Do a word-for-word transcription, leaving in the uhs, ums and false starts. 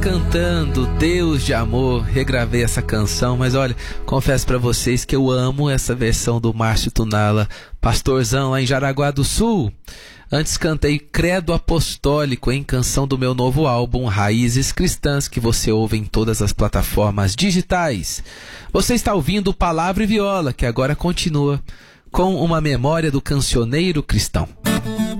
cantando Deus de Amor, regravei essa canção, mas olha, confesso pra vocês que eu amo essa versão do Márcio Tunala, pastorzão lá em Jaraguá do Sul. Antes cantei Credo Apostólico em canção do meu novo álbum Raízes Cristãs, que você ouve em todas as plataformas digitais. Você está ouvindo Palavra e Viola, que agora continua com uma memória do cancioneiro cristão.